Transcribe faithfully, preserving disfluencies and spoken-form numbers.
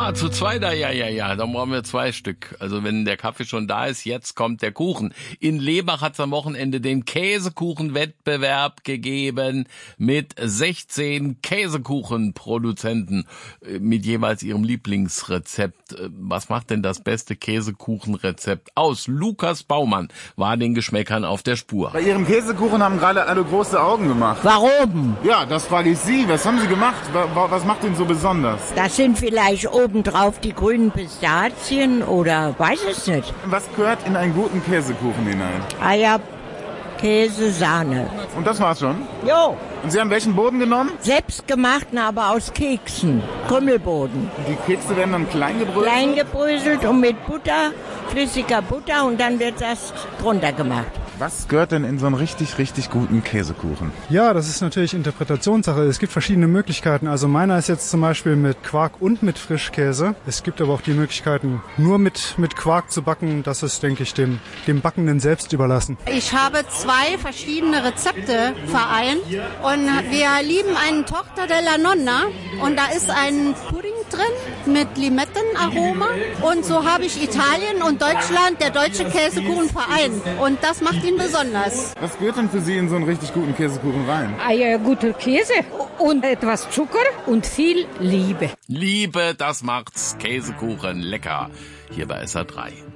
Ah, zu zweiter, ja, ja, ja, dann brauchen wir zwei Stück. Also wenn der Kaffee schon da ist, jetzt kommt der Kuchen. In Lebach hat es am Wochenende den Käsekuchenwettbewerb gegeben mit sechzehn Käsekuchenproduzenten mit jeweils ihrem Lieblingsrezept. Was macht denn das beste Käsekuchenrezept aus? Lukas Baumann war den Geschmäckern auf der Spur. Bei Ihrem Käsekuchen haben gerade alle große Augen gemacht. Warum? Ja, das frage ich Sie. Was haben Sie gemacht? Was macht ihn so besonders? Das sind vielleicht obendrauf die grünen Pistazien oder weiß es nicht. Was gehört in einen guten Käsekuchen hinein? Eier, Käse, Sahne. Und das war's schon? Jo. Und Sie haben welchen Boden genommen? Selbstgemachten, aber aus Keksen. Krümmelboden. Die Kekse werden dann klein gebröselt? Klein gebröselt und mit Butter, flüssiger Butter und dann wird das drunter gemacht. Was gehört denn in so einen richtig, richtig guten Käsekuchen? Ja, das ist natürlich Interpretationssache. Es gibt verschiedene Möglichkeiten. Also meiner ist jetzt zum Beispiel mit Quark und mit Frischkäse. Es gibt aber auch die Möglichkeiten, nur mit, mit Quark zu backen. Das ist, denke ich, dem, dem Backenden selbst überlassen. Ich habe zwei verschiedene Rezepte vereint und wir lieben eine Torta della Nonna und da ist ein Pudding drin mit Limettenaroma und so habe ich Italien und Deutschland, der deutsche Käsekuchen vereint und das macht ihn besonders. Was gehört denn für Sie in so einen richtig guten Käsekuchen rein? Eier, guter Käse und etwas Zucker und viel Liebe. Liebe, das macht's. Käsekuchen lecker. Hier bei S R drei.